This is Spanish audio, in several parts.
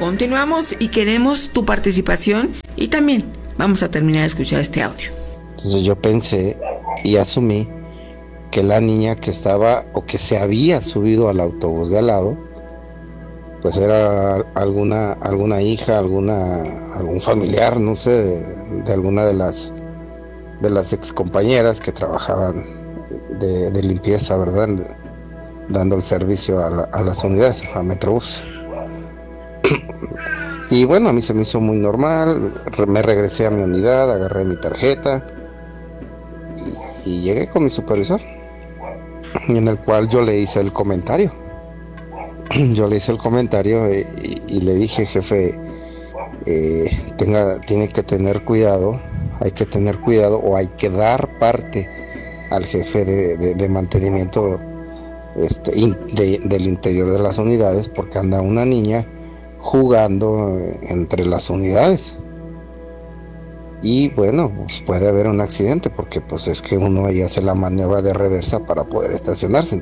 Continuamos y queremos tu participación y también vamos a terminar de escuchar este audio. Entonces yo pensé y asumí que la niña que estaba o que se había subido al autobús de al lado, pues era alguna hija, algún familiar, no sé, de alguna de las excompañeras que trabajaban de limpieza, ¿verdad? Dando el servicio a las unidades, a Metrobús. Y bueno, a mí se me hizo muy normal, me regresé a mi unidad, agarré mi tarjeta y llegué con mi supervisor, en el cual yo le hice el comentario. Y le dije, jefe, tiene que tener cuidado, hay que tener cuidado o hay que dar parte al jefe de mantenimiento del interior de las unidades, porque anda una niña jugando entre las unidades y bueno, pues puede haber un accidente, porque pues es que uno ahí hace la maniobra de reversa para poder estacionarse.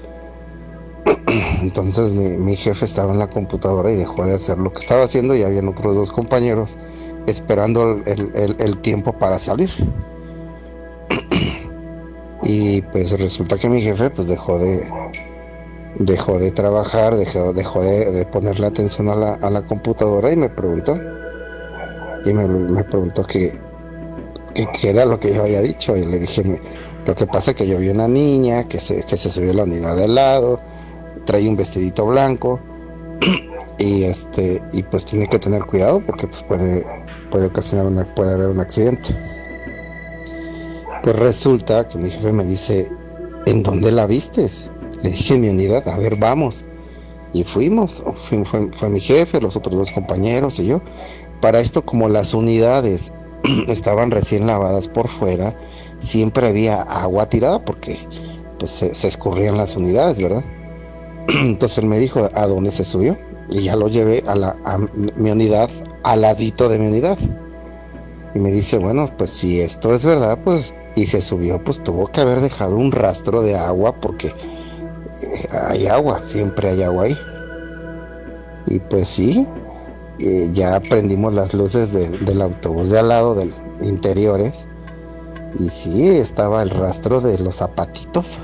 Entonces mi jefe estaba en la computadora y dejó de hacer lo que estaba haciendo, y habían otros dos compañeros esperando el tiempo para salir. Y pues resulta que mi jefe pues dejó de trabajar, dejó de ponerle atención a la computadora y me preguntó qué era lo que yo había dicho. Y le dije, lo que pasa es que yo vi una niña que se subió a la unidad de al lado, trae un vestidito blanco y pues tiene que tener cuidado porque pues puede haber un accidente. Pues resulta que mi jefe me dice, ¿en dónde la vistes? Le dije, en mi unidad. A ver, vamos. Y fuimos, fue mi jefe, los otros dos compañeros y yo. Para esto, como las unidades estaban recién lavadas por fuera, siempre había agua tirada porque pues se escurrían las unidades, ¿verdad? Entonces él me dijo, ¿a dónde se subió? Y ya lo llevé a mi unidad, al ladito de mi unidad. Y me dice, bueno, pues si esto es verdad, pues, y se subió, pues tuvo que haber dejado un rastro de agua, porque hay agua, siempre hay agua ahí. Y pues sí, ya prendimos las luces del autobús de al lado, del interiores, y sí, estaba el rastro de los zapatitos.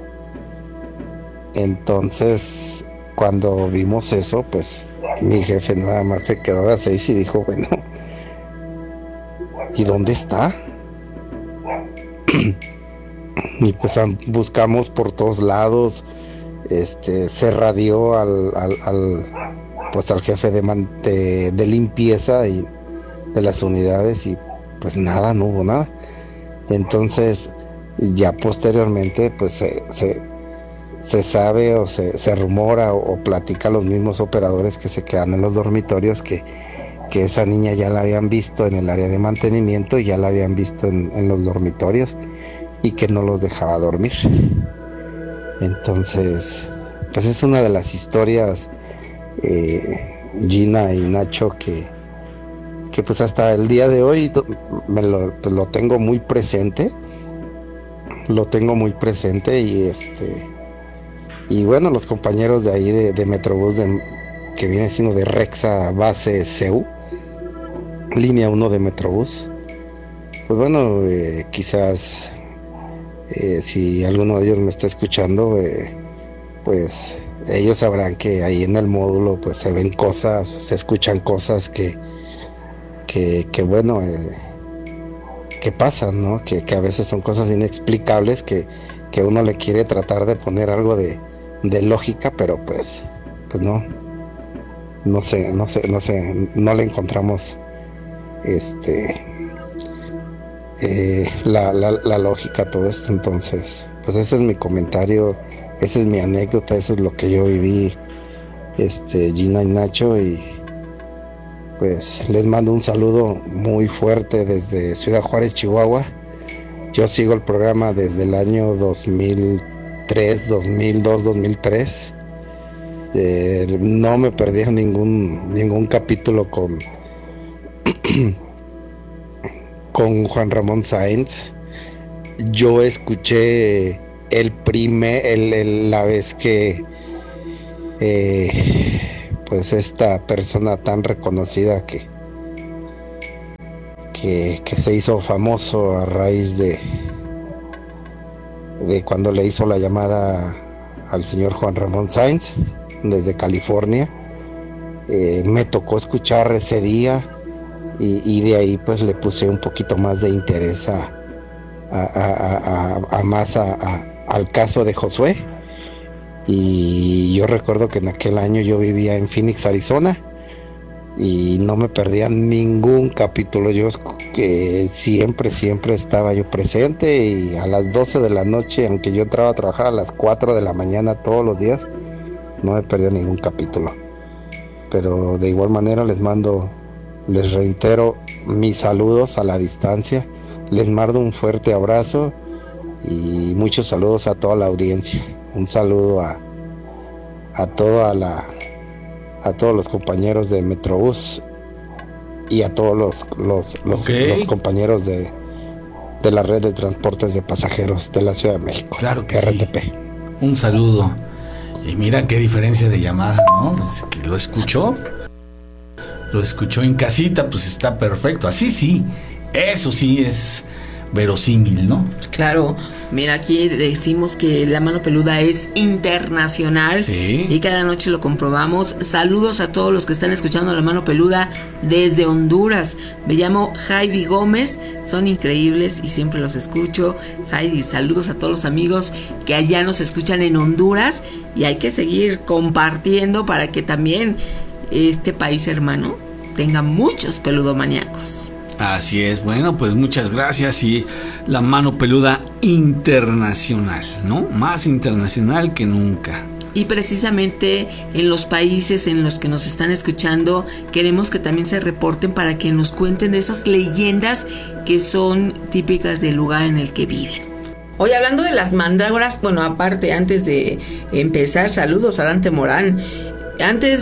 Entonces, cuando vimos eso, pues mi jefe nada más se quedó a las 6 y dijo, bueno, ¿y dónde está? Y pues buscamos por todos lados, se radió al jefe de limpieza y de las unidades, y pues nada, no hubo nada. Entonces ya posteriormente pues se sabe o se rumora o platica a los mismos operadores que se quedan en los dormitorios que esa niña ya la habían visto en el área de mantenimiento y ya la habían visto en los dormitorios y que no los dejaba dormir. Entonces pues es una de las historias, Gina y Nacho, que pues hasta el día de hoy lo tengo muy presente. Y bueno, los compañeros de ahí de Metrobús, que viene siendo de Rexa Base CU, línea 1 de Metrobús, pues bueno, quizás si alguno de ellos me está escuchando, pues ellos sabrán que ahí en el módulo pues se ven cosas, se escuchan cosas que bueno, que pasan, ¿no? Que a veces son cosas inexplicables que uno le quiere tratar de poner algo de lógica, pero pues no sé, no le encontramos la lógica a todo esto. Entonces pues ese es mi comentario, esa es mi anécdota, eso es lo que yo viví, Gina y Nacho, y pues les mando un saludo muy fuerte desde Ciudad Juárez, Chihuahua. Yo sigo el programa desde el año 2003, 2002, 2003. No me perdí ningún capítulo con Juan Ramón Sáenz. Yo escuché la vez que pues esta persona tan reconocida que se hizo famoso a raíz de cuando le hizo la llamada al señor Juan Ramón Sáenz desde California. Me tocó escuchar ese día y de ahí pues le puse un poquito más de interés al caso de Josué. Y yo recuerdo que en aquel año yo vivía en Phoenix, Arizona, y no me perdía ningún capítulo. Yo que siempre estaba yo presente, y a las 12 de la noche, aunque yo entraba a trabajar a las 4 de la mañana todos los días, no me perdía ningún capítulo. Pero de igual manera les reitero mis saludos a la distancia, les mando un fuerte abrazo y muchos saludos a toda la audiencia. Un saludo a todos los compañeros de Metrobús y a todos los compañeros de la red de transportes de pasajeros de la Ciudad de México. Claro que RTP. Sí. Un saludo. Y mira qué diferencia de llamada, ¿no? Es que lo escuchó en casita, pues está perfecto. Así sí, eso sí es verosímil, ¿no? Claro, mira, aquí decimos que La Mano Peluda es internacional, sí, y cada noche lo comprobamos. Saludos a todos los que están escuchando La Mano Peluda desde Honduras. Me llamo Heidi Gómez, son increíbles y siempre los escucho. Heidi, saludos a todos los amigos que allá nos escuchan en Honduras, y hay que seguir compartiendo para que también este país hermano tenga muchos peludomaníacos. Así es, bueno, pues muchas gracias. Y La Mano Peluda internacional, ¿no? Más internacional que nunca. Y precisamente en los países en los que nos están escuchando, queremos que también se reporten para que nos cuenten de esas leyendas que son típicas del lugar en el que viven. Hoy hablando de las mandrágoras, bueno, aparte, antes de empezar, saludos a Dante Morán. Antes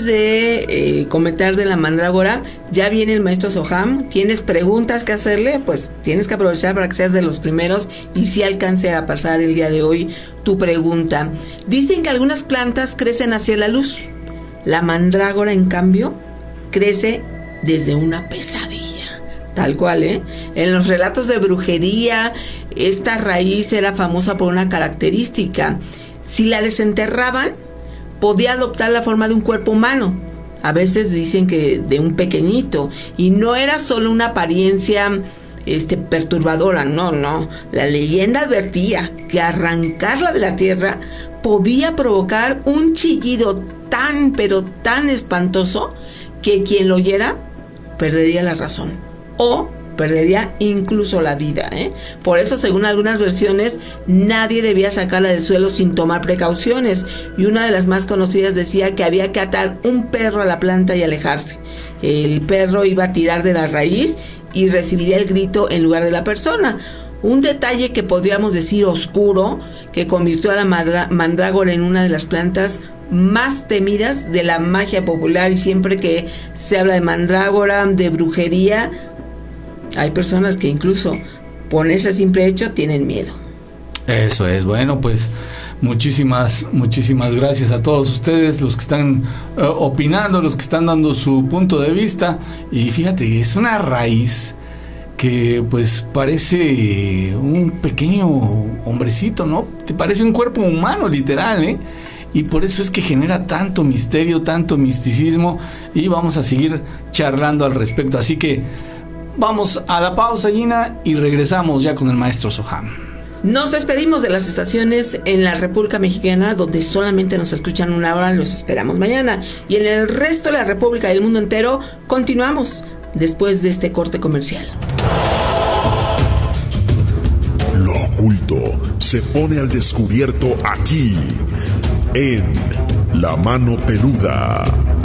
de comentar de la mandrágora, ya viene el maestro Soham. ¿Tienes preguntas que hacerle? Pues tienes que aprovechar para que seas de los primeros y si alcance a pasar el día de hoy tu pregunta. Dicen que algunas plantas crecen hacia la luz. La mandrágora, en cambio, crece desde una pesadilla. Tal cual, ¿eh? En los relatos de brujería, esta raíz era famosa por una característica. Si la desenterraban, podía adoptar la forma de un cuerpo humano. A veces dicen que de un pequeñito. Y no era solo una apariencia perturbadora, no. La leyenda advertía que arrancarla de la tierra podía provocar un chillido tan, pero tan espantoso que quien lo oyera perdería la razón. O perdería incluso la vida, ¿eh? Por eso, según algunas versiones, nadie debía sacarla del suelo sin tomar precauciones, y una de las más conocidas decía que había que atar un perro a la planta y alejarse. El perro iba a tirar de la raíz y recibiría el grito en lugar de la persona. Un detalle que podríamos decir oscuro, que convirtió a la mandrágora en una de las plantas más temidas de la magia popular, y siempre que se habla de mandrágora, de brujería, hay personas que incluso por ese simple hecho tienen miedo. Eso es, bueno, pues muchísimas gracias a todos ustedes, los que están opinando, los que están dando su punto de vista. Y fíjate, es una raíz que pues parece un pequeño hombrecito, ¿no? Te parece un cuerpo humano, literal, ¿eh? Y por eso es que genera tanto misterio, tanto misticismo, y vamos a seguir charlando al respecto. Así que vamos a la pausa, Gina, y regresamos ya con el maestro Soham. Nos despedimos de las estaciones en la República Mexicana, donde solamente nos escuchan una hora. Los esperamos mañana. Y en el resto de la República y el mundo entero, continuamos después de este corte comercial. Lo oculto se pone al descubierto aquí, en La Mano Peluda.